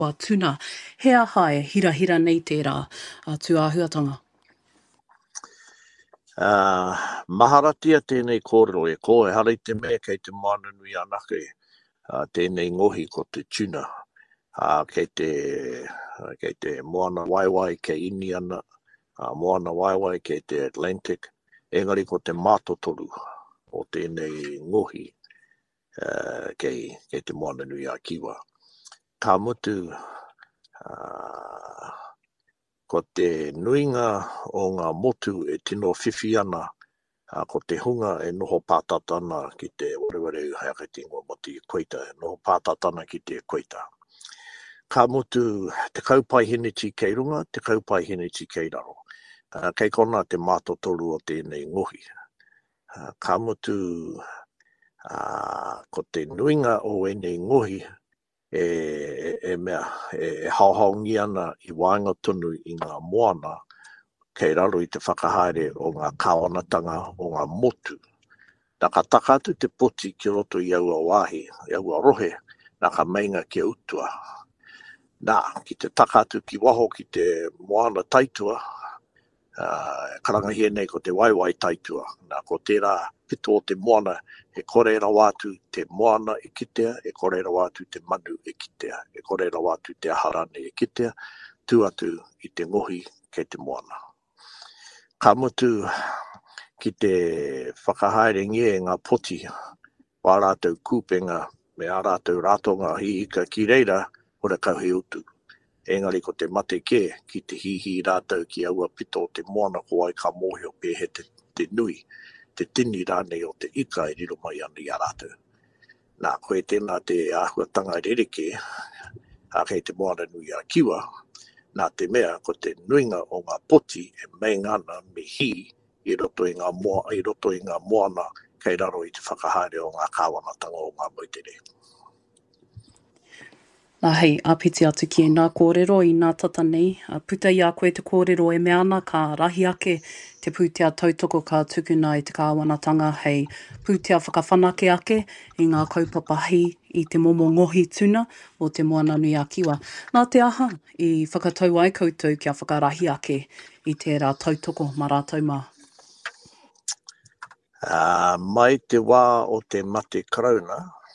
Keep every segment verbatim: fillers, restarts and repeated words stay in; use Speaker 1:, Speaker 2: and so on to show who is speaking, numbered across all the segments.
Speaker 1: Wa tuna, hea hae, hira hira nei tērā uh, tū āhuatanga.
Speaker 2: Uh, maharatia tēnei kōrero e ko e harei te mea kei te mana nui anake uh, tēnei ngohi ko te tuna. Uh, kei te uh, kei te moana waiwai kei Indiana, uh, moana waiwai kei te Atlantic, engari ko te mātotoru o tēnei ngohi uh, kei, kei te moana nui a Kiwa. Ka mutu uh, ko te nuinga o ngā motu e tino whiwhi ana, uh, ko te hunga e noho pātatana ki te wareware hea kei tingo mo te equator, noho pātatana ki te equator. Ka mutu te kaupai hiniti kei runga, te kaupai hiniti kei raro. Uh, kei kona te mātotoru o tēnei ngohi. Uh, ka mutu uh, ko te nuinga o enei ngohi, e, e, e mea, e, e hauhaungi ana i wainga tunu i ngā moana kei raro i te whakahaere o ngā kāwanatanga o ngā motu. Nā ka takatu te poti ki roto i aua wāhi, i aua rohe, nā ka mainga ki utua. Nā, ki te takatu ki waho ki te moana taitua, uh, karangahi nei ko te waiwai taitua. Nā ko tērā pito o te moana e korera wātu te moana e kitea, e korera wātu te manu e kitea, e korera wātu te aharane e kitea, tu atu i te ngohi kei te moana. Ka mutu ki te whakahaere ngie ngā poti, wā rātou kūpenga, me ā rātou rātonga hiika ki reira, ora kauhi utu. Engari ko te mate ke, ki te hihi rātou ki aua pito o te moana ko ai ka mōhio pēhe te, te nui, te tini rānei o te ika e riro mai ana i a rātou. Nā, koe tēnā te āhuatanga i rereke, a kei te moana nui a Kiwa, nā te mea ko te nuinga o ngā poti e meingana me hi i roto i ngā, moa, i roto i ngā moana kei raro i te whakahaere o ngā kāwanatanga o ngā moitere.
Speaker 1: Nā hei, āpiti atu ki nā kōrero i nā tata nei. A puta i a koe te kōrero e mea ana, ka rahi ake te pūtea tautoko ka tukuna i te kāwanatanga, hei pūtea whakawhanake ake i ngā kaupapa hi i te momo ngohi tuna o te moana nui a Kiwa. Nā te aha i whakatau ai koutou kia whakarahi ake i tērā tautoko mā rātou mā.
Speaker 2: Uh, mai te wā o te mate karauna,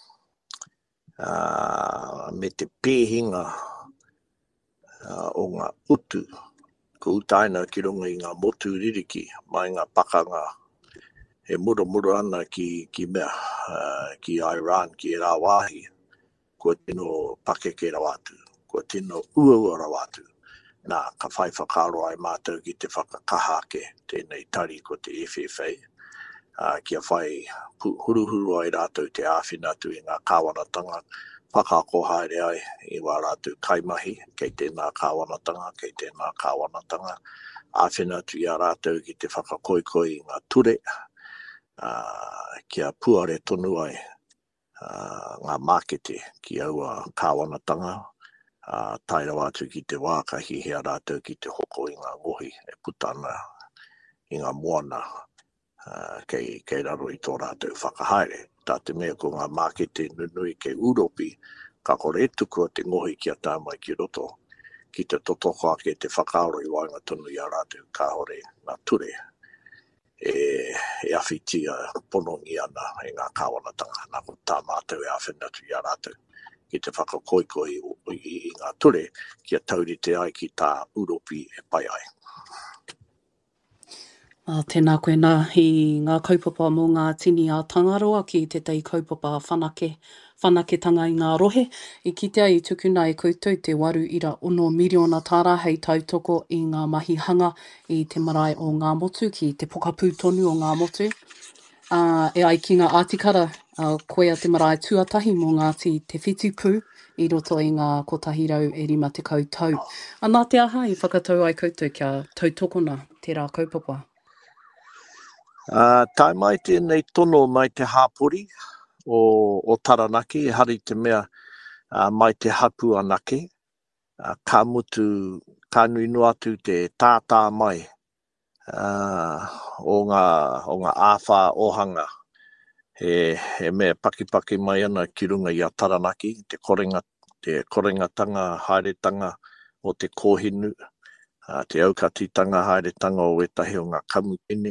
Speaker 2: Uh, me te pēhinga uh, o ngā utu, ko utaina ki runga i ngā motu ririki, mai ngā pakanga e mura mura ana ki, ki mea, uh, ki Iran, ki e rā wāhi, ko tino pakeke rawatu, ko tino uaua rawatu. Nā, ka whai whakaro ai mātou ki te whakakahake, tēnei tari ko te F F A. Uh, kia whai huruhuru ai rātou te āwhinatu i ngā kāwanatanga, whakako haere ai i wā rātou kaimahi, kei tēnā kāwanatanga, kei tēnā kāwanatanga, āwhinatu i a rātou ki te whakakoikoi i ngā ture, uh, kia puare tonu ai uh, ngā mākete ki aua kāwanatanga, uh, taira wātu ki te wākahi hea rātou ki te hoko i ngā ngohi e putana i ngā moana. Uh, kei, kei raro i tō rātou whakahaere. Tā te mea ko ngā mākete nunui kei Uropi, ka kore e tuku te ngohi kia tā mai ki roto, ki te totoko ake te whakaaro i wainga tonu i a rātou ka hore ngā ture, e, e awhitia ponongi ana e ngā kāwanatanga, nā ko tā mātou e awhinatu i a rātou, ki te whakakoikoi i, i, i ngā ture, kia taurite ai ki tā Uropi e pai ai.
Speaker 1: Uh, tēnā koe nā i ngā kaupapa mō ngā tini a Tangaroa ki te tei kaupapa whanake, whanaketanga i ngā rohe. I kitea i tukuna e koutou te waru ira ono miriona tāra hei tautoko i ngā mahi hanga i te marae o ngā motu ki te pokapū tonu o ngā motu. Uh, e ai ki ngā ātikara, uh, koe a te marae tuatahi mō ngāti te whitupū i roto i ngā kotahirau e rima te koutou. A nā te aha i whakatau ai koutou kia tautokona tērā kaupapa.
Speaker 2: Uh, tai mai tēnei tono mai te hāpori o, o Taranaki, e hari te mea uh, mai te hapu anake, uh, ka mutu, ka nui no atu te tātā mai uh, o ngā, o ngā āwha ohanga. He, he mea pakipaki mai ana ki runga i a Taranaki, te korenga, te korengatanga, haeretanga o te kōhinu, uh, te aukatitanga, haeretanga o etahi o ngā kamupene,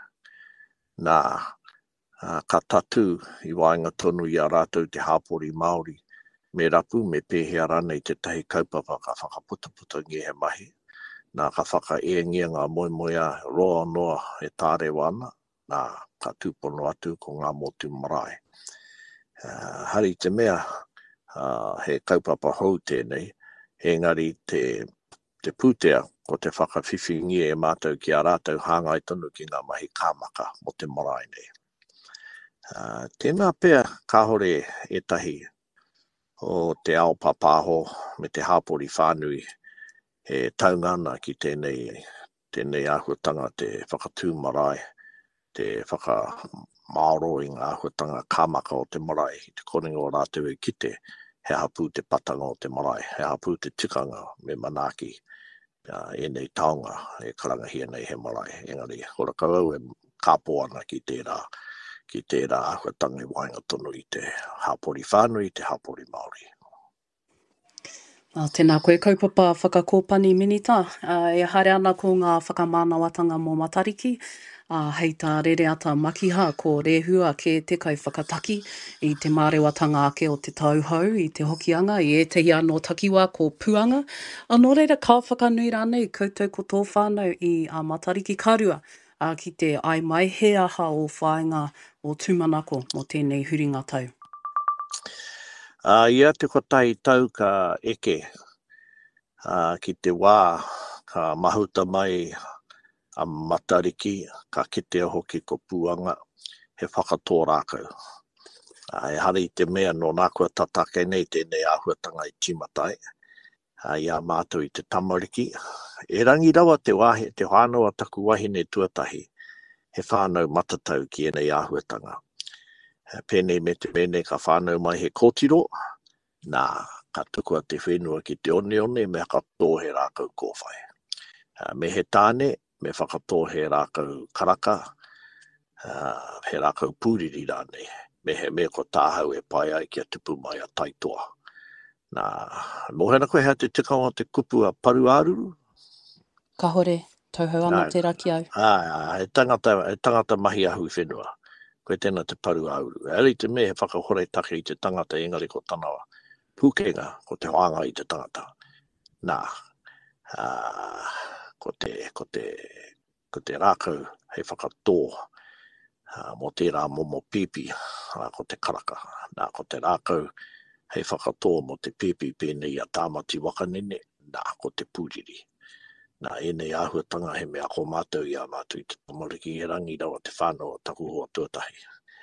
Speaker 2: nā uh, ka tatu i wainga tonu i a rātou te hāpori Māori, me rapu me pēhea rana i te tahi kaupapa ka whakaputaputa ngi he mahi, nā ka whaka e ngia ngā moe moea roa noa e tāre wana, nā ka tūpono atu ko ngā motu marae. Uh, hari te mea, uh, he kaupapa hou tēnei, engari te, te pūtea ko te whakawhiwhingi e mātou ki a rātou hāngai tonu ki ngā mahi kāmaka mo te marae nei. Uh, tēnā pēr kāhore e tahi o te ao papāho me te hāpori whānui he taungana ki tēnei, tēnei āhuatanga te whakatū marae, te whakamaoro i ngā āhuatanga kāmaka o te marae, i te korenga o rātou e kite, he hapū te patanga o te marae, he hapū te tikanga me manaki, uh, e nei taonga e karangahia nei he marae. Engari, hora kau e kāpoana ki tērā, ki tērā āhuatanga i wainga tonu i te hāpori whānui, te hāpori Māori.
Speaker 1: Uh, tēnā koe kaupapa whakakōpani minita, uh, e haere ana ko ngā whakamānawatanga mō Matariki, uh, hei tā rere ata makiha ko rehua ke te kai whakataki i te mārewatanga ake o te tauhau i te hokianga, i etehi anō takiwa ko puanga. Anō reira ka whakanui rānei koutou ko tō whānau i a Matariki Karua, uh, ki te ai mai he aha o whainga o tūmanako mo tēnei huringa tau.
Speaker 2: Uh, ia te kotai tau ka eke uh, ki te wā ka mahuta mai a Matariki, ka kitea hoki ko puanga, he whakatō rākau. Uh, e hari te mea no nākua tatake nei tēnei āhuatanga i Timatai, uh, ia mātou i te tamariki. E rangi rawa te wahi, te whānau taku wahine tuatahi, he whānau matatau ki enei āhuatanga. Pēnei me te mene ka whānau mai he kōtiro, nā ka tukua te whenua ki te one one me whakatō he rākau kōwhai. Uh, me he tāne, me whakatō he rākau karaka, uh, he rākau pūriri rānei, me he me ko tāhau e pai ai ki a tupu mai a taitoa. Nā, mohena koe hea te tikanga te kupu a paru āruru?
Speaker 1: Ka hore, tauhau ana te raki au.
Speaker 2: Ā, he tangata, he tangata mahi ahu whenua. Koe tēnā te paru auru. Eli te me he whakahore take i te tangata engari ko tanawa. Pūkenga ko te hoanga i te tangata. Nā, uh, ko te, ko te, ko te rākau he whakatō uh, mo tērā momo pipi, uh, ko te karaka. Nā, ko te rākau he whakatō mo te pipi pēnei a tāmati wakanene, nā, ko te pūriri. Nā, e nei āhuatanga he mea ko mātou i a mātou i te tamariki e rangi rawa te whānau taku hoa tuatahi.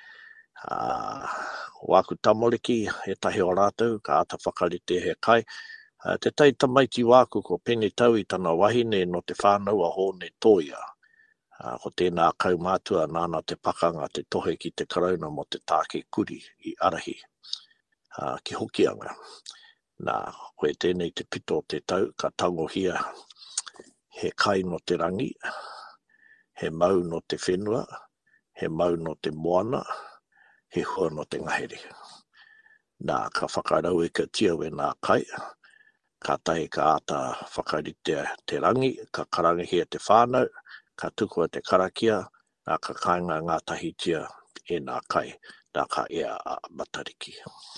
Speaker 2: Uh, wāku tamariki e tahi o rātou, ka ata whakarite he kai. Uh, te tai tamaiti wāku ko pene tau i tana wahine no te whānau a hōne toia. Uh, ko tēnā kaumātua nāna te pakanga te tohe ki te karauna mo te tāke kuri i arahi. Uh, ki hokianga. Nā, koe tēnei te pito te tau, ka tangohia he kai no te rangi, he mau no te whenua, he mau no te moana, he hua no te ngahere. Nā, ka whakarau e ka tia we nā kai, ka tahi ka ata whakarite te rangi, ka karangahia te whānau, ka tukua te karakia, nā ka kāinga ngā tahi tia e nā kai, nā ka ea a Matariki.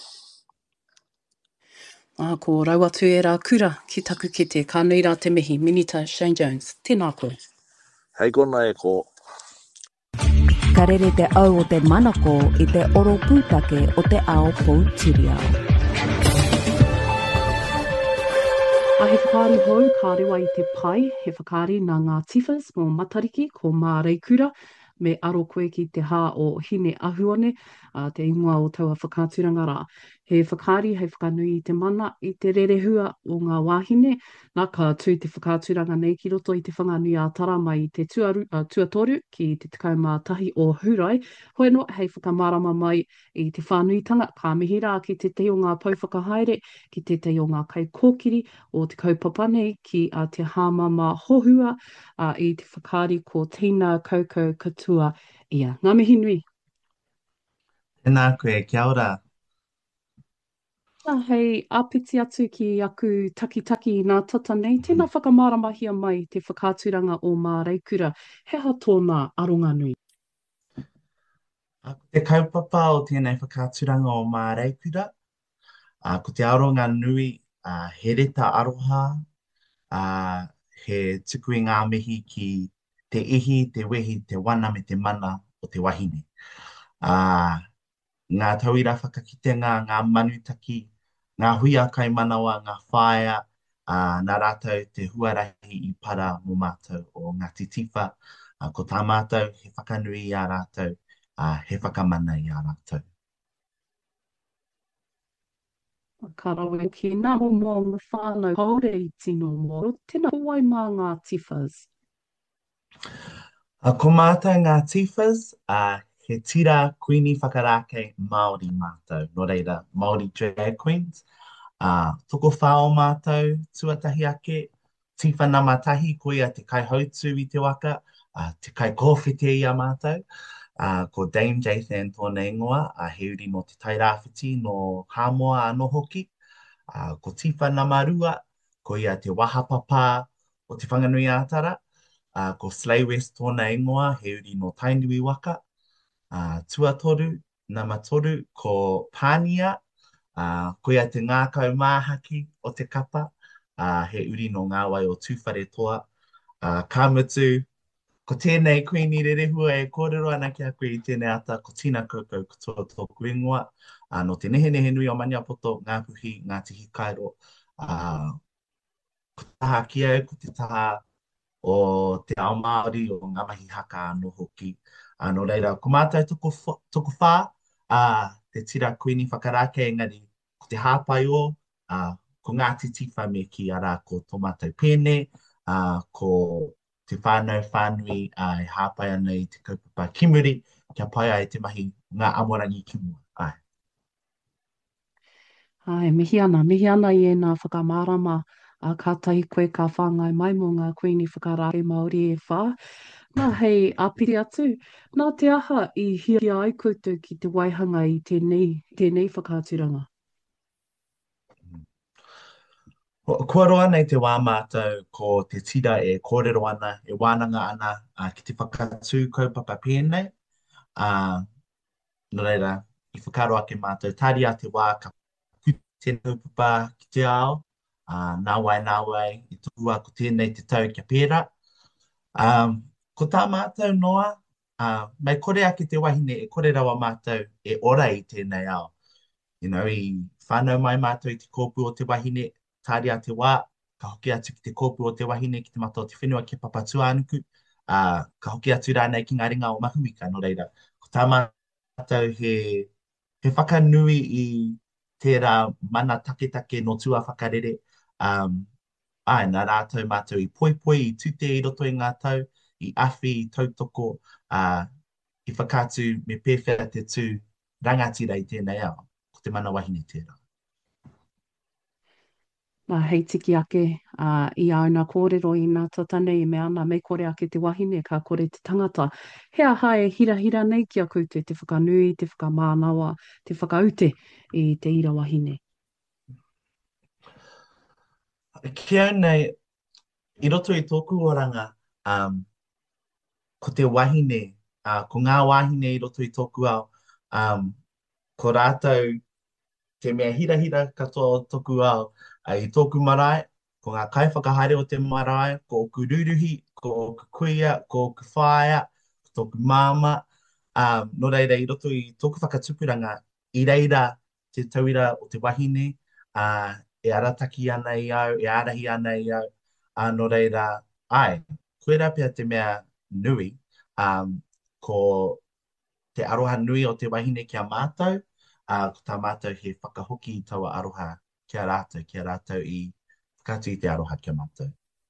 Speaker 1: Ah, ko rau atu e rā kura ki taku kete, ka nui rā te mihi, Minita Shane Jones. Tēnā koe.
Speaker 2: Hei kona e ko.
Speaker 3: Ka rere te au o te manako i te oro pūtake o te ao Poutireo. A he whakaari hou, ka rewa i te pai, he whakaari nā ngā tifas mō Matariki ko Mā Reikura, me aro koe ki te hā o Hine Ahuone, uh, te ingoa o taua whakāturanga rā. He whakaari, hei whakanui i te mana, i te rerehua o ngā wāhine, nā ka tū te whakāturanga nei ki roto i te whanganui a tara mai i te tuaru, uh, tuatoru ki te tekau mā tahi o Hurai. Hoi no, hei whakamārama mai i te whānuitanga, ka mihi rā ki te te o ngā pauwhakahaere, ki te te o ngā kai kōkiri, o te kaupapa nei ki uh, te hāmama hohua, uh, i te whakaari ko Tina Kaukau Katua ia. Ngā mihi nui.
Speaker 4: Tēnā koe, kia ora.
Speaker 3: Nā hei āpiti atu ki aku takitaki i ngā tata nei, tēnā whakamaramahia mai te whakāturanga o mā reikura. Heha tōna aronga nui.
Speaker 4: A ko te kaupapa o tēnei whakāturanga o mā reikura, a ko te aronga nui a he reta aroha, a he tuku i ngā mihi ki te ihi, te wehi, te wana me te mana o te wahine. A ngā tauira whakakitenga, ngā manutaki, ngā hui a kai manawa, ngā whaea, a nā rātou te huarahi i para mō mātou o Ngāti Tiwha, a ko tā mātou he whakanui i a rātou, a he whakamana i a rātou.
Speaker 3: Ka rawe ki nā mo mō ngā whānau haore i tino mō, tēnā huai mā ngā tifas.
Speaker 4: A ko mātou ngā tifas, a he tira kuini whakarake Māori mātou, no reira Māori drag queens. A toko whao mātou, tuatahi ake, tiwha namatahi koia te kai hautu i te waka, a te kai kōwhete i a mātou. A ko Dame Jathan tōna ingoa, a he uri no te tairāwhiti no Hamoa anō hoki. A ko Tiwha Namarua, ko ia te wahapapa o te whanganui ātara. A ko Slay West tōna ingoa, he uri no Tainui waka. A Tuatoru, Namatoru, ko Pānia, a ko ia te ngākau māhaki o te kapa. A he uri no ngā wai o Tūwhare toa. A Kamutu, ko tēnei kuini rerehua e kōrero ana ki a koe i tēnei ata, ko tina kaukau kutoa tōku ingoa, uh, no te nehe nehe nui o Maniapoto, ngā puhi, ngā tihi kairo, uh, ko taha ki au, ko te taha o te ao Māori o ngā mahi haka anō hoki. Uh, no reira, ko mātou toko, toko whā, uh, te tira kuini whakarake, engari, ko te hāpai o, uh, ko Ngāti Tiwha me ki ara ko tō mātou pēne, uh, ko te whānau whānui ai uh, hāpai ana i te kaupapa kimuri, kia pai ai te mahi ngā amorangi ki mua. Ai.
Speaker 3: Ai, mihi ana, mihi ana i e nā whakamārama a ka tahi koe ka whāngai mai mō ngā kuini whakarake Māori e whā. Nā hei āpiri atu, nā te aha i hia ai koutou ki te waihanga i tēnei, tēnei whakāturanga.
Speaker 4: Kua roa nei te wā mātou ko te tira e kōrero ana, e wānanga ana uh, ki te whakatū kaupapa pēnei. Uh, no reira, i whakaro ake mātou, tāri a te wā ka puti tēnei kaupapa ki te ao, uh, nā wai nā wai, i tua ko tēnei te tau kia pēra. Um, ko tā mātou noa, uh, mai kore ake te wahine, e kore rawa mātou e ora i tēnei ao. You know, i whānau mai mātou i te kōpu o te wahine, tāri a te wā, ka hoki atu ki te kōpu o te wahine ki te mata o te whenua ki papatua anuku, uh, ka hoki atu rānei ki ngā ringa o mahuika, no reira. Ko tā mātou he, he whakanui i tērā mana take-take no tua whakarere, um, ai, nā rātou mātou i poipoi, i tute i roto i ngā tau, i awhi, i tautoko, uh, i whakātu me pēwhera te tū rangatira i tēnei ao, ko te mana wahine tērā.
Speaker 3: Nā hei tiki ake uh, i auna kōrero i ngā tatane i mea ana me kore ake te wahine ka kore te tangata. Hea hae hira hira nei ki a koutou te whakanui, te whakamānawa, te whakaute i te ira wahine.
Speaker 4: Kia nei, i roto i tōku oranga, um, ko te wahine, uh, ko ngā wahine i roto i tōku ao, um, ko rātou te mea hira hira katoa o tōku ao, uh, i tōku marae, ko ngā kaiwhakahaere o te marae, ko oku ruruhi, ko oku kuia, ko oku whaia, ko tōku māma, um, no reira i roto i tōku whakatupuranga, i reira te tauira o te wahine, uh, e arataki ana i au, e arahi ana i au, uh, no reira, ai, koera pia te mea nui, um, ko te aroha nui o te wahine kia mātou, uh, ko tā mātou he whakahoki i taua aroha kia rātou, kia rātou i whakatu i te aroha kia mātou.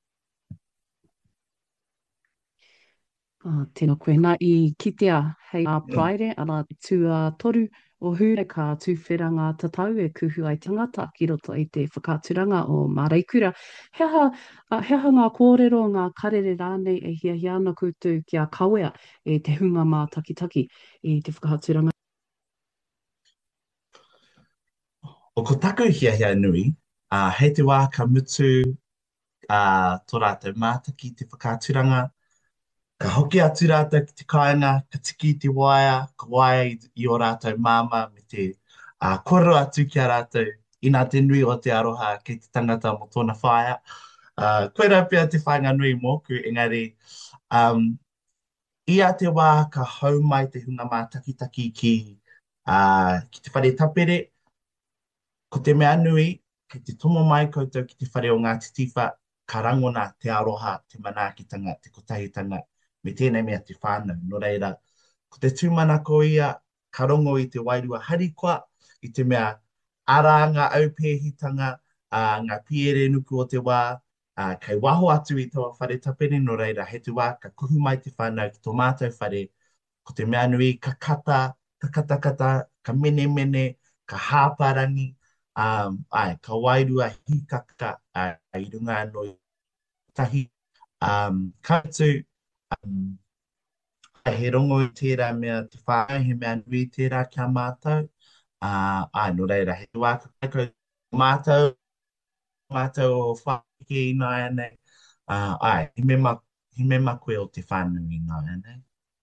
Speaker 3: Uh, tēnā koe, nā i kitea hei a praere, ana tū a toru o hure ka tūwhera ngā tatau e kuhu ai tangata ki roto i te whakāturanga o Māreikura. Heha, uh, heha ngā kōrero, ngā karere rānei e hia hia ana koutou kia kawea e te hunga mā takitaki i te whakāturanga.
Speaker 4: O ko taku hia hia nui, uh, hei te wā ka mutu uh, tō rātou mātaki te whakāturanga, ka hoki atu rātou ki te kāinga, ka tiki te waia, ka waia i, i o rātou māma me te uh, koro atu ki a rātou, ina te nui o te aroha ki te tangata mo tōna whaia. Uh, koe rā pia te whainga nui mōku, engari, um, ia te wā ka hau mai te hunga mātakitaki ki, uh, ki te whare tapere, ko te mea nui, ki te tomo mai koutou ki te whare o ngā titiwha, ka rangona te aroha, te manaakitanga, te kotahitanga, me tēnei mea te whānau. No reira, ko te tūmana ko ia, ka rongo i te wairua harikoa, i te mea ara ngā aupēhitanga, uh, ngā piere nuku o te wā, uh, kei waho atu i tō whare tapere, no reira, he te wā, ka kuhu mai te whānau ki tō mātou whare, ko te mea nui, ka kata, ka katakata, ka mene mene, ka hāparangi, Um, ai, ka wairua hikaka uh, i runga anō tahi. Um, kātu, um, he rongo i tērā mea te whānau, he mea nui tērā kia mātou. Uh, ai, no reira, he wāka kaiko mātou, mātou o whāke i nā anei. Uh, ai, he me, ma, he me makue o te whānau i nā anei.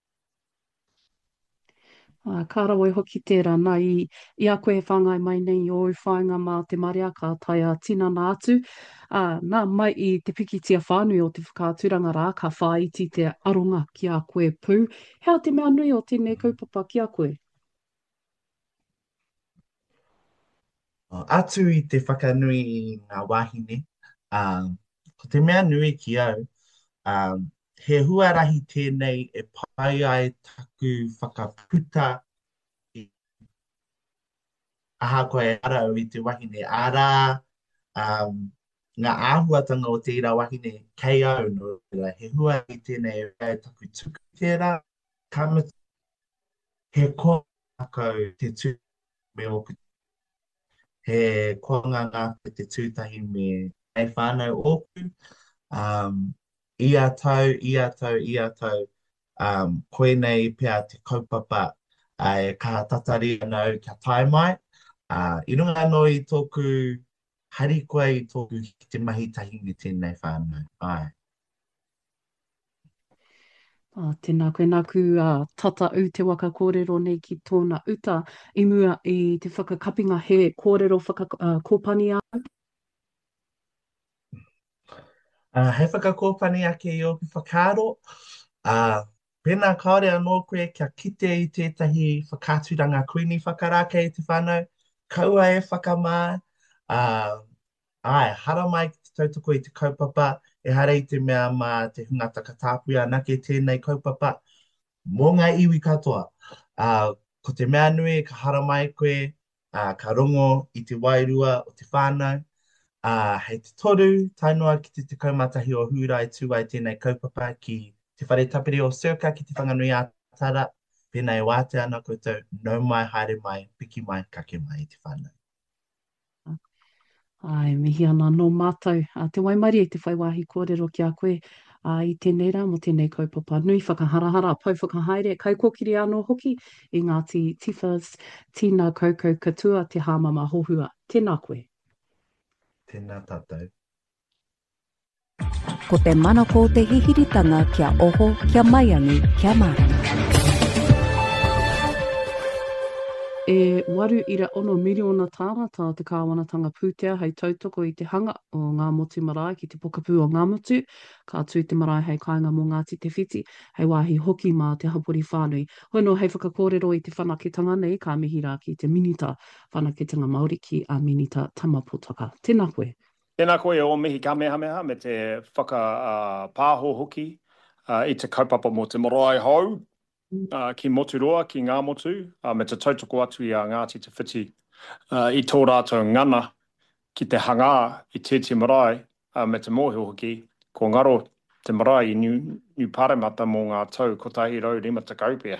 Speaker 3: Uh, ka rawa hoki tērā nā i, i a koe whāngai mai nei o whāinga mā te maria ka taia tinana atu. Uh, nā mai i te pikitia whānui o te whakāturanga rā, ka whāiti te aronga ki a koe pū. Hea te mea nui o tēnei kaupapa ki a koe?
Speaker 4: Uh, atu i te whakanui i ngā wāhine, um, ko te mea nui ki au, um, he huarahi tēnei e pai ai taku whakaputa i aha koe arau i te wahine. Ara, um, ngā āhuatanga o te ira wahine kei au no reira. He huarahi tēnei e pai taku tuku tērā, kamata, he kōkau te tū me o he koanga ngā te tūtahi me nei whānau oku. Um, ia tau, ia tau, ia tau, um, koe nei pia te kaupapa ai ka tatari anau kia tae mai. Uh, I runga anō i tōku harikoa i tōku ki te mahi tahi me tēnei whānau. Ai.
Speaker 3: Uh, tēnā koe nā ku uh, tata u te waka kōrero nei ki tōna uta i mua i te whakakapinga he kōrero whakakōpani uh, au.
Speaker 4: Uh, he whakakōpani ake i oku whakaaro. Uh, pēnā kaore anō koe kia kite i tētahi whakāturanga kuini whakarake i te whānau. Kaua e whakamā. Uh, ai, hara mai ki te tautoko i te kaupapa. E hara i te mea mā te hungata ka tāpuia nake tēnei kaupapa. Mō ngā iwi katoa. Uh, ko te mea nui ka hara mai koe. Uh, ka rongo i te wairua o te whānau. Uh, hei te toru, tainua ki te te kaumatahi o hūrai tūai tēnei kaupapa ki te whare tapere o Circa ki te whanganui a Tara. Pēnei wāte ana koutou, nau mai, haere mai, piki mai, kake mai i te whānau.
Speaker 3: Ai, mihi ana no mātou. Uh, te waimari e te whaiwahi kōrero ki a koe uh, i tēnei rā mo tēnei kaupapa nui whakaharahara, pau whakahaere, kai kōkiri anō hoki i Ngāti Tifas, tīna kaukau katua, te hāmama hohua. Tēnā koe.
Speaker 4: Tēnā tātou.
Speaker 5: Ko te manako te hihiritanga kia oho, kia maiangi, kia marama.
Speaker 3: E waru ira ono miliona tāngata te kāwanatanga pūtea hei tautoko i te hanga o ngā motu marae ki te pokapū o ngā motu. Ka tū te marae hei kāinga mō Ngāti Te Whiti, hei wāhi hoki mā te hapori whānui. Hono hei whakakōrero i te whanaketanga nei, ka mihi rā ki te minita whanaketanga Māori ki a minita tamapotaka. Tēnā koe.
Speaker 6: Tēnā koe o mihi kamehameha me te whaka uh, pāho hoki uh, i te kaupapa mo te marae hau. Uh, ki motu roa, ki ngā motu, uh, me te tautoko atu i a Ngāti Te Whiti. Uh, I tō rātou ngana ki te hanga i tēti marae, uh, me te mōhio hoki, ko ngaro te marae i New, New Paremata mō ngā tau kotahi rau rima te kaupea.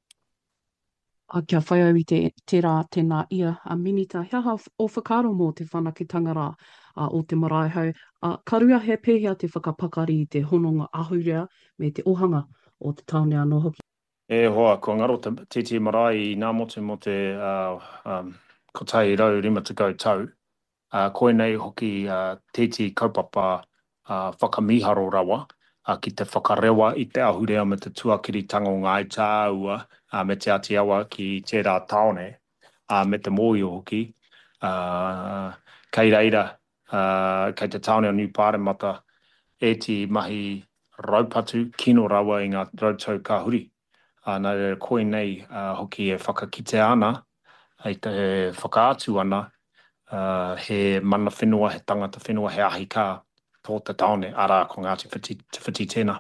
Speaker 3: A kia whai au i te, tērā tēnā ia a minita. Hiaha o whakaro mō te whanaketanga rā uh, o te marae hau. Uh, karua he pēhea te whakapakari i te hononga ahurea me te ohanga o te taone anō hoki.
Speaker 6: E hoa, ko ngaro te titi marae i ngā motu mo te uh, um, ko tai rau rima te koutou. Uh, koe nei hoki uh, tēti kaupapa uh, whakamiharo rawa, uh, ki te whakarewa i te ahurea me te tuakiri tango ngā i tā ua, uh, me te ati awa ki tērā taone, uh, me te mōio hoki. Uh, kei reira, uh, kei te taone o New Pāremata, e ti mahi raupatu kino rawa i ngā rautau kahuri. Uh, nā reira koe nei uh, hoki e whakakite ana, i te whakaatu ana, uh, he mana whenua, he tangata whenua, he ahi kā tō te taone, ara ko Ngāti Whiti, te whiti tēnā.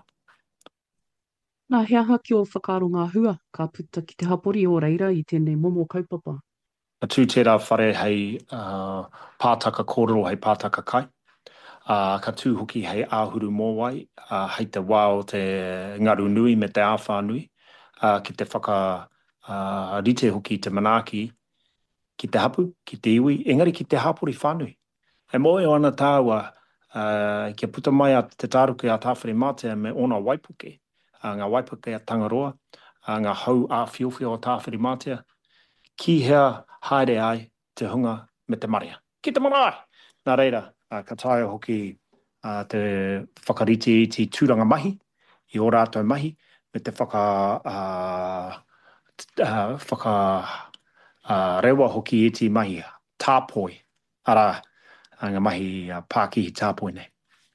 Speaker 3: Nā he aha ki o whakaaro ngā hua, ka puta ki te hapori o reira i tēnei momo kaupapa.
Speaker 6: A tū tērā whare hei uh, pātaka kōrero, hei pātaka kai. Uh, ka tū hoki hei āhuru mōwai, uh, hei te wā o te ngaru nui me te āwha nui, uh, ki te whaka uh, rite hoki te manaaki, ki te hapu, ki te iwi, engari ki te hapori whānui. E moe o ana tāua, uh, kia puta mai a te tāruke a tāwhare mātea me ona waipuke, uh, ngā waipuke a Tangaroa, uh, ngā hau a whiowhio o tāwhare mātea, ki hea haere ai te hunga me te maria. Ki te marae! Nā reira, uh, ka taia hoki uh, te whakariti i ti tūranga mahi, i o rātou mahi, me te whaka, uh, uh, whaka uh, rewa hoki i ti mahi tāpoi. Ara, ngā mahi uh, pākihi tāpoi nei.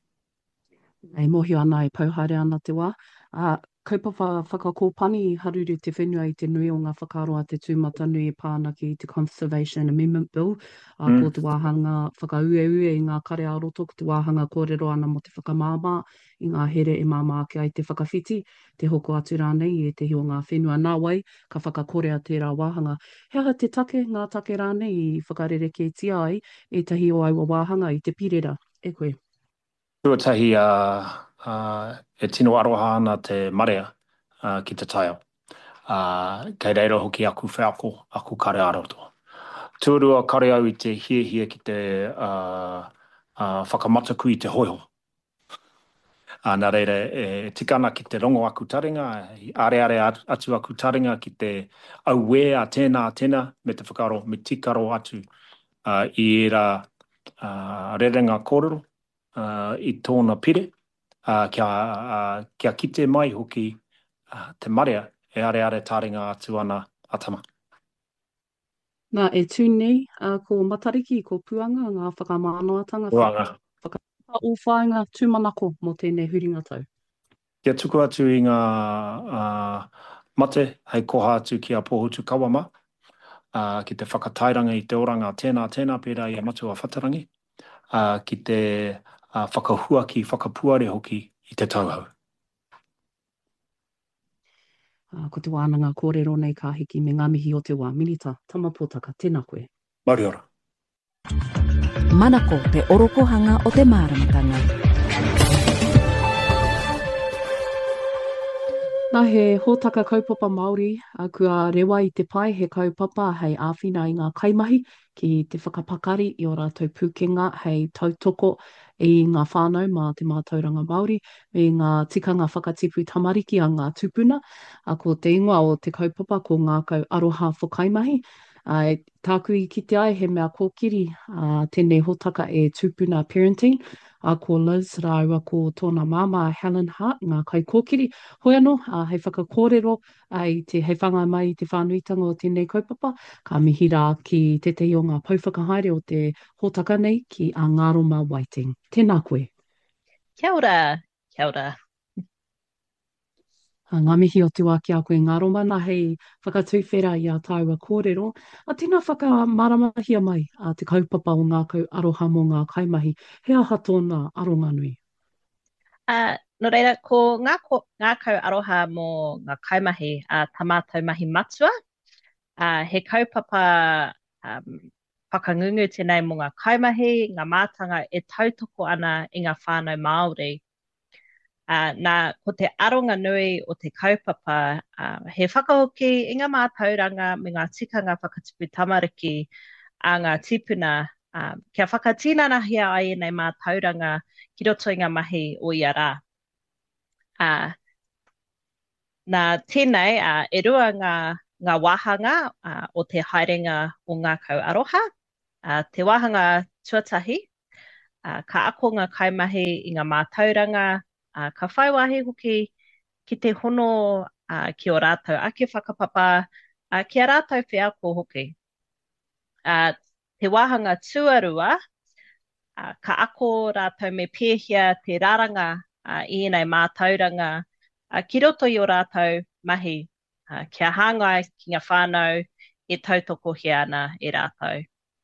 Speaker 3: Ei mohi ana e pauhare ana te wā. Uh, kaupapa whakakōpani i haruru te whenua i te nui o ngā whakaroa te tūmata nui e pānaki i te Conservation Amendment Bill. Uh,
Speaker 6: Mm.
Speaker 3: Ko te wāhanga whakaueue i ngā kare aroto, ko te wāhanga kōrero ana mo te whakamāmā, i ngā here e māmā ki ai te whakawhiti, te hoko atu rānei i te hi o ngā whenua nā wai, ka whakakorea tērā wāhanga. He aha te take, ngā take rānei i whakarereke ti ai, e tahi o aua wāhanga i te pirera. E koe.
Speaker 6: Tuatahi uh, uh, e tino aroha ana te marea uh, ki te taio. Uh, kei reira hoki aku wheako, aku kare aroto. Tuarua kare au i te hie hie ki te uh, uh, whakamataku i te hoiho. Uh, nā reira, e tikana ki te rongo aku taringa, i are are atu aku taringa ki te auwe a tēnā a tēnā me te whakaro, me tikaro atu uh, i era uh, rerenga kōrero uh, i tōna pire, uh, kia, uh, kia kite mai hoki uh, te marea e are are taringa atu ana atama.
Speaker 3: Nā e tūnei, uh, ko matariki, ko puanga, ngā whakamānoatanga,
Speaker 6: Ruanga.
Speaker 3: whakaūwhainga tūmanako mō tēnei huringa tau.
Speaker 6: Kia tuku atu i ngā uh, mate, hei koha atu ki a Pohutu Kawama, uh, ki te whakatairanga i te oranga tēnā tēnā pērā i a matua whatarangi, uh, ki te uh, whakahua ki whakapuare hoki i te tauhau.
Speaker 3: Uh, ko te wānanga kōrero nei ka hiki me ngā mihi o te wā. Minita, tamapōtaka, tēnā koe.
Speaker 6: Mauri ora.
Speaker 5: Manako te orokohanga o te māramatanga.
Speaker 3: Nā he hōtaka kaupapa Māori, a kua rewa i te pai he kaupapa hei āwhina i ngā kaimahi ki te whakapakari i o rātou pūkenga hei tautoko i ngā whānau mā te mātauranga Māori me ngā tikanga whakatipu tamariki a ngā tupuna. A ko te ingoa o te kaupapa ko ngā kau aroha whakaimahi. Uh, tāku i kite ai he mea kōkiri uh, tēnei hōtaka e tupuna parenting. A ko Liz rāua ko tōna māma Helen Hart, ngā kai kōkiri. Hoi anō, uh, hei whakakōrero ai te hei whanga mai i te whānuitanga o tēnei kaupapa. Ka mihi rā ki te te o ngā pauwhakahaere o te hōtaka nei ki a Ngāroma Waiting. Tēnā koe.
Speaker 7: Kia ora, kia ora.
Speaker 3: Uh, ngā mihi o te wā ki a koe Ngāroma, nā hei whakatūwhera i a tāua kōrero. A tēnā whakamaramahia mai a te kaupapa o ngā kau aroha mō ngā kaimahi. He aha tōna aronga nui?
Speaker 7: Uh, no reira, ko ngā, ko, ngā kau aroha mō ngā kaimahi a uh, tamātou mahi matua. Uh, he kaupapa um, whakangungu tēnei mō ngā kaimahi, ngā mātanga e tautoko ana i ngā whānau Māori. Uh, nā, ko te aronga nui o te kaupapa, uh, he whakahoki i ngā mātauranga me ngā tikanga whakatipu tamariki a ngā tipuna, uh, kia whakatīnanahia ai nei mātauranga ki roto i ngā mahi o ia rā. Uh, nā tēnei, uh, e rua ngā ngā wāhanga uh, o te haerenga o ngā kau aroha. Uh, te wāhanga tuatahi, uh, ka ako ngā kaimahi i ngā mātauranga, uh, ka whaiwahi hoki ki te hono uh, ki o rātou ake whakapapa, uh, ki a rātou whiako hoki. Uh, te wāhanga tuarua, uh, ka ako rātou me pēhia te rāranga uh, i nei mātauranga, uh, ki roto i o rātou mahi, uh, kia hāngai ki ngā whānau e tautoko he ana e rātou.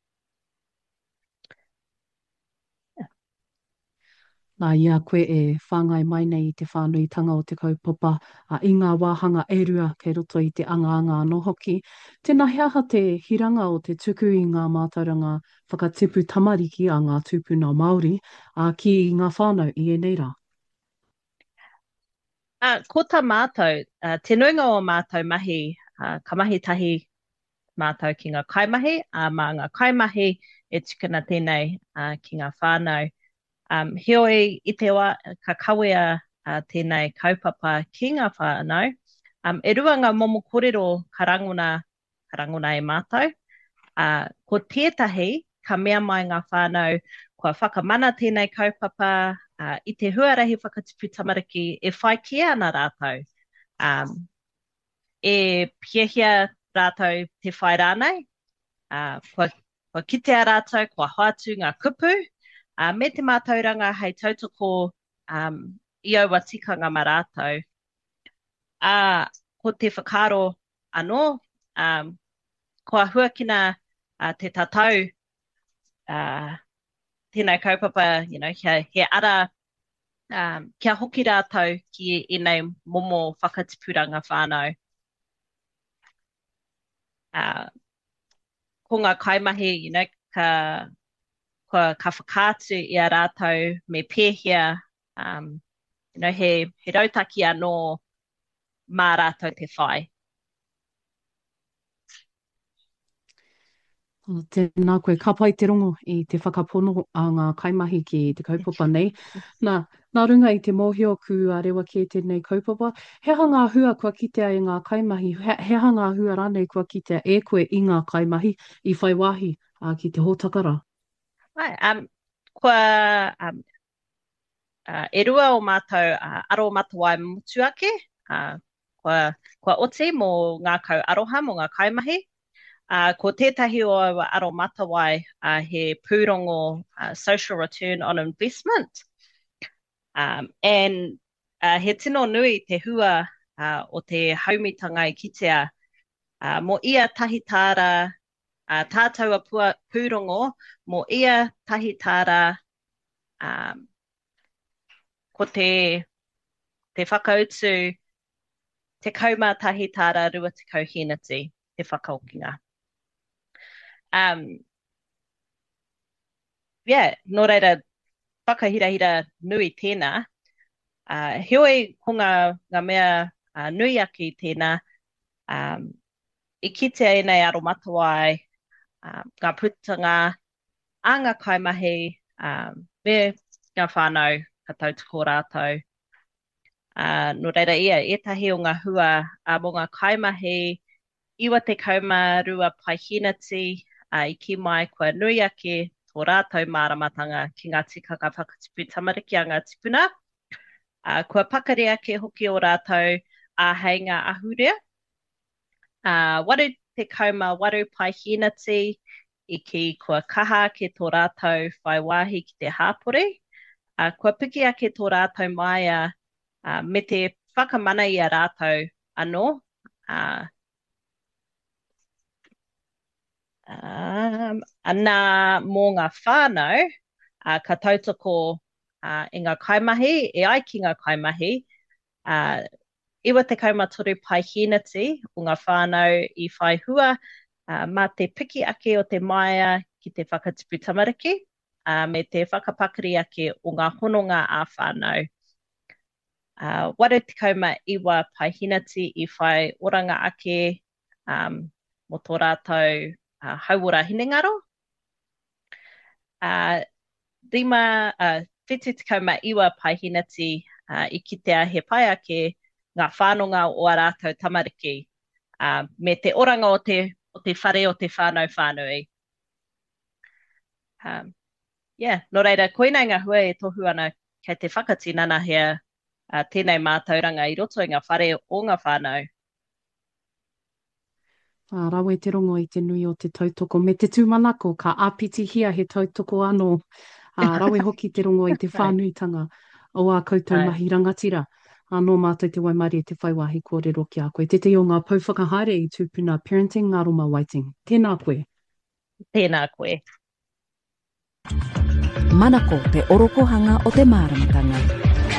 Speaker 3: Nā ia koe e whāngai mai nei i te whānuitanga o te kaupapa a i ngā wāhanga e rua kei roto i te anga-anga anō hoki. Tēnā heaha te hiranga o te tuku i ngā mātauranga whakatipu tamariki a ngā tūpuna Māori a ki ngā whānau i e nei rā.
Speaker 7: Uh, ko tā mātou, uh, te nuinga o mātou mahi, uh, ka mahi tahi mātou ki ngā kaimahi, a uh, mā ngā kaimahi e tukuna tēnei uh, ki ngā whānau. Um, Heoi i te wā, ka kawea uh, tēnei kaupapa ki ngā whānau, um, e rua ngā momo kōrero ka ranguna, ka ranguna e mātou. Uh, ko tētahi, ka mea mai ngā whānau, kua whakamana tēnei kaupapa, uh, i te huarahi whakatipu tamariki, e whai ki ana rātou. Um, e piehia rātou te whai rānei, uh, kua, kua kitea rātou, kua hoatu ngā kupu, Uh, me te mātauranga hei tautoko um, i au watikanga ma rātou. Uh, ko te whakaro anō, um, kua huakina uh, te tatau, uh, tēnei kaupapa, you know, he, he ara um, kia hoki rātou ki i nei momo whakatipuranga whānau. Uh, ko ngā kaimahi, you know, ka... Ka, ka whakātu i a rātou me pēhia, um, you know, he, he rautaki anō mā rātou te whai.
Speaker 3: Tēnā koe, ka pai te rongo i te whakapono a ngā kaimahi ki te kaupapa nei. Nā, nā runga i te mōhio ku a rewa ki tēnei kaupapa, heha ngā hua kua kitea i ngā kaimahi, he, heha ngā hua rānei kua kitea e koe i ngā kaimahi i whai wāhi uh, ki te hōtakara.
Speaker 7: Right, um, kua um, uh, e rua o mātou uh, aro matawai mutu ake, uh, kua, kua oti mō ngā kau aroha mō ngā kaimahi, uh, ko tētahi o aro matawai uh, he pūrongo uh, social return on investment. Um, and uh, he tino nui te hua uh, o te haumitanga i kitea, uh, mō ia tahi tāra Uh, tātou a pua, pūrongo, mō ia tahi tāra um, ko te, te whakautu, te kauma tahi tāra rua te kauhinati, te whakaokinga. Um, yeah, nō reira, whakahirahira nui tēnā. Uh, heoi ko ngā, ngā mea uh, nui aki tēnā, um, i kitea e nei aro matawai, Um, ngā putanga, a ngā kaimahi, um, me ngā whānau ka tautoko rātou. Uh, no reira ia, etahi o ngā hua a mō ngā kaimahi, iwa te kauma rua paihinati, uh, i ki mai kua nui ake tō rātou māramatanga ki ngā tikanga whakatipu tamariki a ngā tipuna. Uh, kua pakare ake hoki o rātou a hei ngā ahurea. Uh, waru te kauma waru paihinati i ki kua kaha ke tō rātou whai wāhi ki te hāpore. Uh, kua piki ake tō rātou maia uh, me te whakamana i a rātou anō. Uh, um, ana mō ngā whānau, uh, ka tautoko uh, i ngā kaimahi, e ai ki ngā kaimahi, uh, iwa te kauma toru paihinati o ngā whānau i whai hua, uh, mā te piki ake o te maia ki te whakatipu tamariki, uh, me te whakapakari ake o ngā hononga a whānau. Uh, waru te kauma iwa paihinati i whai oranga ake um, mo tō rātou uh, hauora hinengaro. Uh, Dima, uh, whitu te kauma iwa paihinati uh, i kitea he pai ake ngā whānonga o a rātou tamariki. uh, me te oranga o te, o te whare o te whānau whānui. Um, yeah, no reira, koina ngā hua e tohu ana kei te whakatinana hea uh, tēnei mātauranga i roto i ngā whare o ngā whānau.
Speaker 3: Uh, rawe te rongo i te nui o te tautoko. Me te tūmanako, ka āpiti hia he tautoko anō. Uh, rawe hoki te rongo i te whānuitanga o a koutou
Speaker 7: Ai.
Speaker 3: mahi rangatira. Anō mātou te waimari e te whaiwahi kōrero ki a koe. Te te o ngā pauwhakahaere i tūpuna Parenting Ngāroma Waiting. Tēnā koe.
Speaker 7: Tēnā koe.
Speaker 5: Manako te orokohanga o te māramatanga.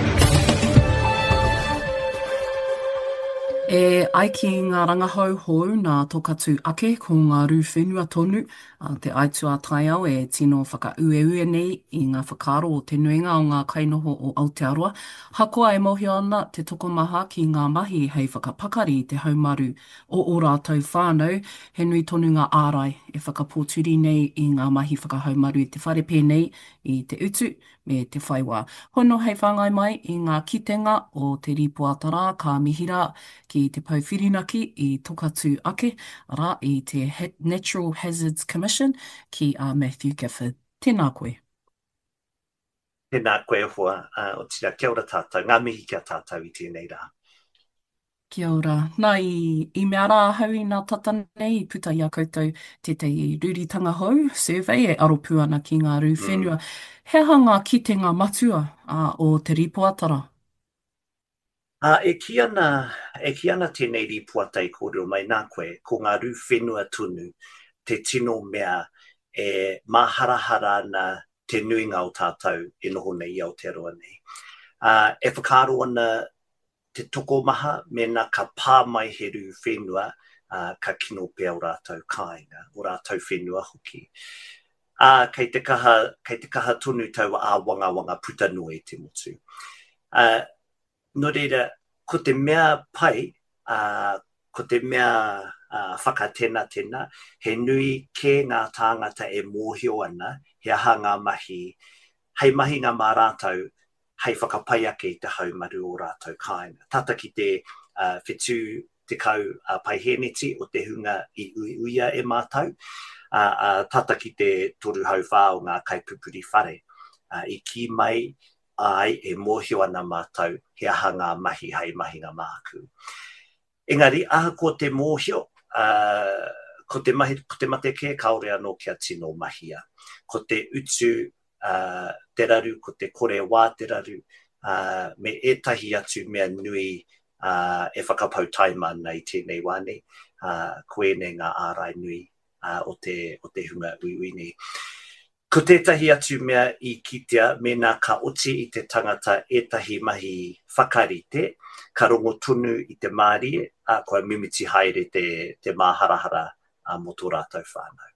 Speaker 1: E ai ki ngā rangahau hou nā tokatu ake ko ngā rū whenua tonu, uh, te aitua tai au e tino whakaueue nei i ngā whakaro o te nuinga o ngā kainoho o Aotearoa. Hakoa e mohio ana te tokomaha ki ngā mahi hei whakapakari te haumaru o o rātou whānau, he nui tonu ngā ārai e whakapōturi nei i ngā mahi whakahaumaru i te whare pēnei i te utu me te whaiwā. Hono hei whangai mai i ngā kitenga o te ripoatara ka mihira ki te pauwhirinaki i tokatu ake, ara i te Natural Hazards Commission ki a uh, Matthew Gifford. Tēnā koe.
Speaker 8: Tēnā koe hoa, uh, o tira kia ora tātou, ngā mihi kia tātou i tēnei rā.
Speaker 1: Kia ora. Nā i, i mea rā hau i ngā tata nei, i puta i a koutou te te ruritanga hou, survey e aropu ana ki ngā rū whenua. Mm. He hanga ki te ngā matua uh, o te ripoatara?
Speaker 8: Uh, e ki ana, e ki ana tēnei ripoata i kōrero mai nā koe, ko ngā rū whenua tunu, te tino mea e maharahara na te nuinga o tātou e noho nei i Aotearoa nei. Uh, e whakaro ana te toko maha, mena ka pā mai he rū whenua, uh, ka kino pēr o rātou kāinga, o rātou whenua hoki. Uh, kei, te kaha, kei te kaha tonu tau a wanga wanga puta noe te motu. Uh, no reira, ko te mea pai, uh, ko te mea uh, whakatena tena, he nui ke ngā tāngata e mōhio ana, he aha ngā mahi, hei mahi ngā mā rātou, hei whakapai ake i te haumaru o rātou kāinga. Tata ki te uh, whetū te kau uh, paiheneti o te hunga i ui uia e mātou, uh, uh, tata ki te toru hau whā o ngā kaipupuri whare, uh, i ki mai ai e mōhio ana mātou, he aha ngā mahi hei mahi ngā māku. Engari, aha ko te mōhio, uh, ko te mahi, ko te mate ke kaore anō kia tino mahia. Ko te utu uh, te raru, ko te kore wā te raru, uh, me etahi atu mea nui uh, e whakapau taima nei tēnei wāne, uh, koene ngā ārai nui uh, o, te, o te hunga ui ui nei. Ko tētahi atu mea i kitea, mena ka oti i te tangata etahi mahi whakarite, ka rongo tunu i te māri, a koe mimiti haere te, te māharahara a mo tō rātou whānau.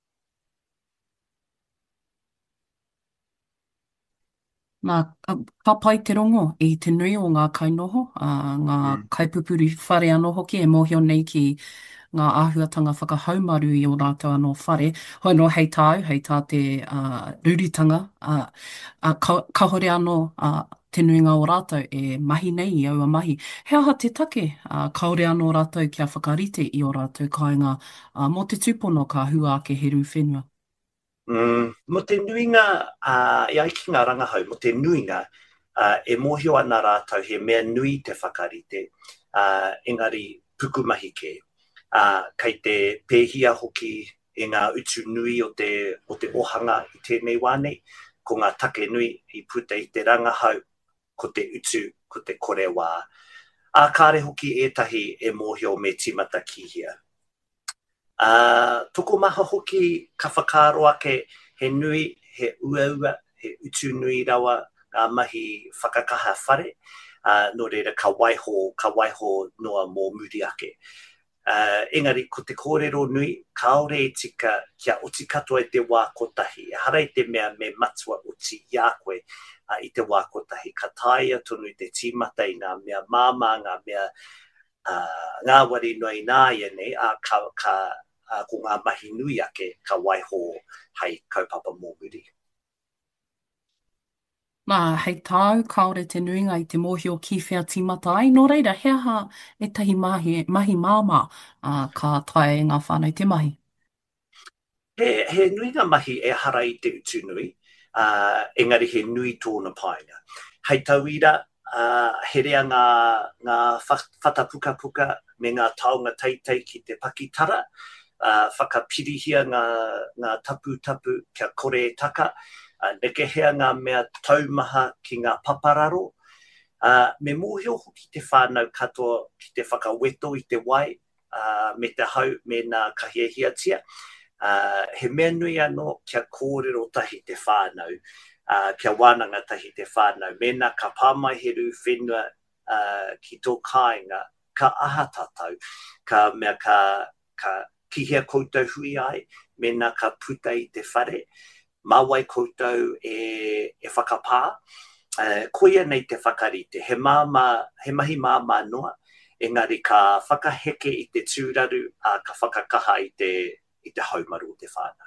Speaker 1: Nā, ka pai te rongo i te nui o ngā kainoho, uh, ngā mm. kaipupuri whare anō hoki e mōhio nei ki ngā āhuatanga whakahaumaru i o rātou anō whare. Hoi no hei tāu, hei tā te uh, ruritanga, uh, uh, ka, ka hore anō uh, te nuinga o rātou e mahi nei i aua mahi. He aha te take, uh, kaore anō rātou kia whakarite i o rātou kāinga uh, mo te tūpono ka hua ake he rū whenua.
Speaker 8: Mm, mo te nuinga, uh, i aiki ngā rangahau, mo te nuinga, uh, e mōhio ana rātou he mea nui te whakarite, uh, engari pukumahi ke. Uh, kei te pēhia hoki e ngā utu nui o te, o te ohanga i tēnei wāne, ko ngā take nui i puta i te rangahau, ko te utu, ko te kore wā. A kāre hoki ētahi e mōhio me timata kihia. Uh, toko maha hoki ka whakaro ake he nui, he uaua, he utu nui rawa, ngā mahi whakakaha whare, uh, no reira ka waiho, ka waiho noa mō muri ake. Uh, engari, ko te kōrero nui, kaore e tika kia oti katoa i te wā kotahi. E hara i te mea me matua oti i a koe uh, i te wā kotahi. Ka taia tonu i te tīmata i ngā mea māma, ngā mea uh, ngā wari noi nā iene, a ka, ka uh, ko ngā mahi nui ake ka waiho hei kaupapa mōmuri.
Speaker 1: Nā, hei tāu, kaore te nuinga i te mōhio ki whea tīmata ai. Nō reira, hea ha e tahi mahi, mahi māma uh, ka tae ngā whānau te mahi.
Speaker 8: He, he nuinga mahi e hara i te utu nui, uh, engari he nui tōna painga. Hei tauira, uh, he rea ngā, ngā whatapuka puka me ngā taonga teitei ki te pakitara, uh, whakapirihia ngā, ngā tapu tapu kia kore e taka, uh, nekehea ngā mea taumaha ki ngā papararo, uh, me mōhio hoki te whānau katoa ki te whakaweto i te wai, uh, me te hau me ngā kahiahiatia. Uh, he mea nui anō kia kōrero tahi te whānau, uh, kia wānanga tahi te whānau. Mena ka pāmaiheru whenua uh, ki tō kāinga, ka aha tātou, ka mea ka, ka kihia koutou hui ai, mena ka puta i te whare, mawai koutou e, e whakapā, uh, koia nei te whakarite, he, māma, he mahi māma noa, engari ka whakaheke i te tūraru, uh, ka whakakaha i te i te haumaru o te whānau.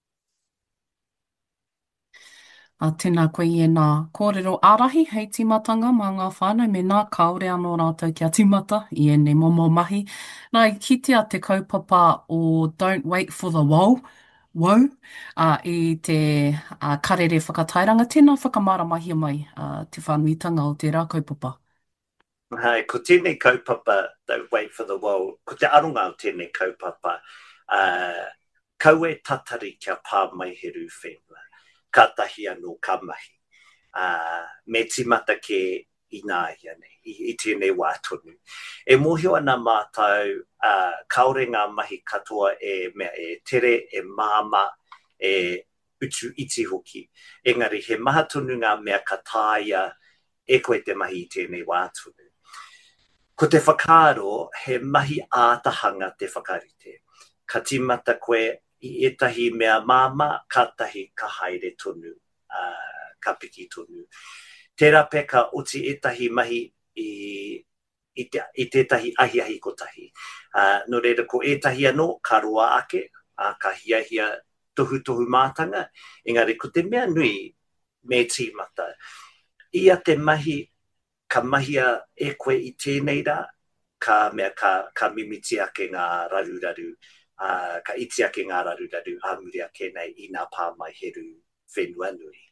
Speaker 1: A tēnā koe i e nā kōrero ārahi hei timatanga mā ngā whānau me nā kaore anō rātou kia tīmata i e ne momo mahi. Nā i kitea te kaupapa o Don't Wait for the Woe, Woe uh, i te uh, karere whakatairanga. Tēnā whakamaramahi mai uh, te whānuitanga o te rā kaupapa.
Speaker 8: Hai, ko tēnei kaupapa Don't Wait for the Woe, ko te aronga o tēnei kaupapa, Uh, kau e tatari kia pāmaiheru whenua, ka tahi anō ka mahi. Uh, me timata ke i nā ia nei, i, i tēnei wā tonu. E mōhio ana mātou, uh, kaore ngā mahi katoa e mea e tere, e māma, e utu iti hoki. Engari he maha tonu ngā mea ka tāia e koe te mahi i tēnei wā tonu. Ko te whakaaro, he mahi ātahanga te whakarite. Ka timata koe i etahi mea māma, ka tahi ka haere tonu, uh, ka piki tonu. Tērā pe ka oti etahi mahi i, i, te, i tētahi ahi ahi kotahi. Uh, no reira ko etahi anō, ka roa ake, uh, ka hiahia tohu tohu mātanga, engari ko te mea nui me tīmata. Ia te mahi, ka mahia e koe i tēnei rā, ka mea ka, ka mimiti ake ngā raruraru. Uh, ka iti ake ngā raruraru a muri ake nei i ngā pāmaiheru whenua nui.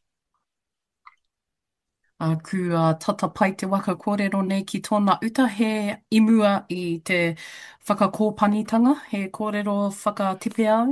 Speaker 1: Uh, ku uh, tata pai te waka kōrero nei ki tōna uta he imua i te whakakōpanitanga, he kōrero whakatipe au?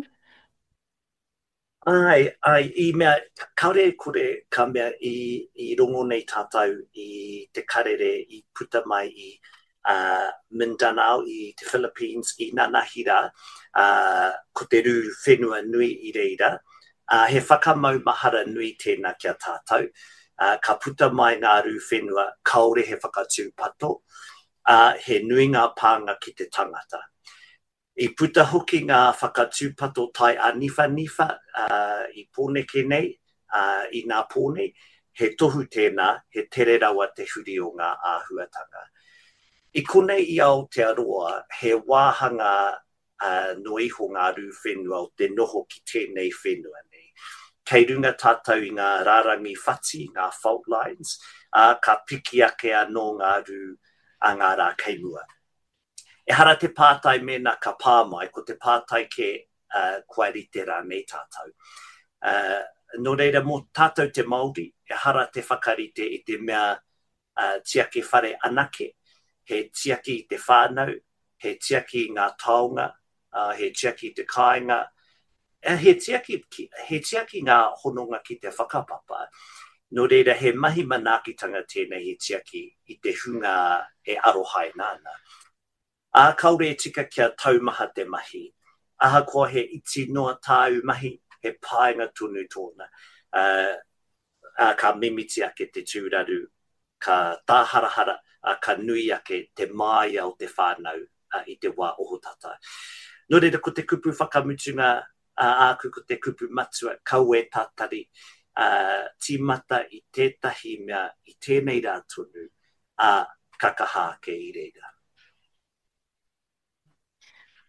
Speaker 8: Ai, ai, i mea, kaore kore ka mea i, i rongo nei tātou i te karere i puta mai i Uh, Mindanao i te Philippines i Nanahira, uh, ko te rū whenua nui i reira. Uh, he whakamau mahara nui tēnā kia tātou. Uh, ka puta mai ngā rū whenua, kaore he whakatūpato, uh, he nui ngā pānga ki te tangata. I puta hoki ngā whakatūpato tai a nifa nifa uh, i pōneke nei, uh, i ngā pōne, he tohu tēnā, he tere rawa te huri o ngā āhuatanga. I konei i Aotearoa, he wāhanga uh, no iho ngā rū whenua o te noho ki tēnei whenua nei. Kei runga tātou i ngā rārangi whati, ngā fault lines, uh, ka piki ake anō ngā rū a ngā rā keimua. E hara te pātai mena ka pāmai, ko te pātai ke uh, kuarite rā nei tātou. Uh, no reira mō tātou te Māori, e hara te whakarite i te mea uh, tiake whare anake, he tiaki i te whānau, he tiaki i ngā taonga, uh, he tiaki i te kāinga, e he tiaki, he tiaki ngā hononga ki te whakapapa. No reira, he mahi manākitanga tēnei he tiaki i te hunga e arohai nāna. A kaore e tika kia taumaha te mahi. Aha koa he iti noa tāu mahi, he pāinga tunu tōna. Uh, a ka mimiti ake te tūraru, ka tāharahara, a ka nui ake te māia o te whānau uh, i te wā ohotata. No reira, ko te kupu whakamutunga, uh, āku ko te kupu matua, kau e tātari, uh, tīmata i tētahi mea i tēnei rā tonu, a uh, kakahā ke i reira.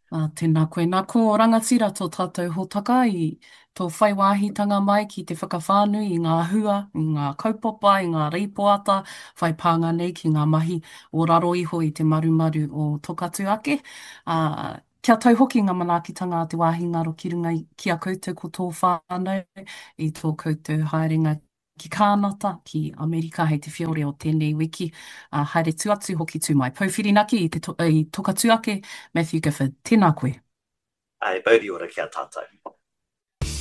Speaker 1: Uh, tēnā koe. Nā ko rangatira tō tātou hōtaka i tō whaiwāhitanga mai ki te whakawhānui i ngā hua, i ngā kaupapa, i ngā reipoata, whai pānga nei ki ngā mahi o raro iho i te marumaru o tokatu ake. Uh, kia tau hoki ngā manaakitanga a te wāhi ngaro ki runga i kia koutou ko tō whānau i tō koutou haerenga ki Kānata, ki Amerika, hei te whiore o tēnei wiki. Uh, haere tu atu hoki tū mai. Pauwhirinaki i, te to, i tokatu ake, Matthew Gifford. Tēnā koe.
Speaker 8: Ai, bauri ora kia tātou.